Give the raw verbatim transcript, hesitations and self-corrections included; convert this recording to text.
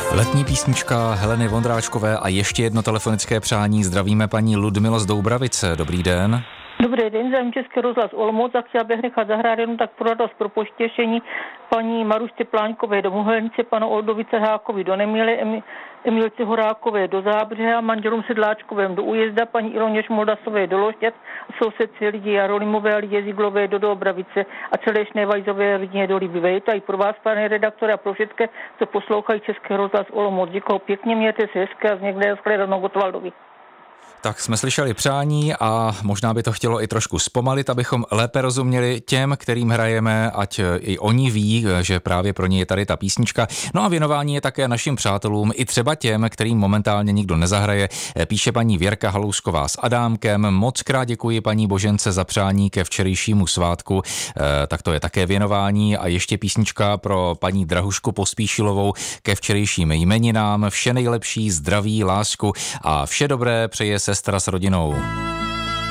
Letní písnička Heleny Vondráčkové a ještě jedno telefonické přání. Zdravíme paní Ludmilo z Doubravice. Dobrý den. Dobrý den, zdravím Český rozhlas Olomouc a chtěla bych nechat zahrát jenom tak pro radost, pro poštěšení paní Marušce Pláňkové do Mohelnice, panu Oldovice Hákovi do Nemíly, Emilce Horákové do Zábřeha, manželům Sedláčkovém do Újezda, paní Iloně Šmoldasové do Loštěc, sousedci Lidie Jarolimové a Lidie Ziglové do Doubravice a celé Šnévajzové rodině do Libive. Je to i pro vás, pane redaktore, a pro všetky, co poslouchají Český rozhlas Olomouc. Děkuji pěkně, mějte se hezky a z někde shledanou Gotwaldovi. Tak jsme slyšeli přání a možná by to chtělo i trošku zpomalit, abychom lépe rozuměli těm, kterým hrajeme, ať i oni ví, že právě pro ně je tady ta písnička. No a věnování je také našim přátelům, i třeba těm, kterým momentálně nikdo nezahraje. Píše paní Věrka Halousková s Adámkem. Moc krát děkuji paní Božence za přání ke včerejšímu svátku. Tak to je také věnování a ještě písnička pro paní Drahušku Pospíšilovou ke včerejším jmeninám. Vše nejlepší, zdraví, lásku a vše dobré přeje sestra s rodinou.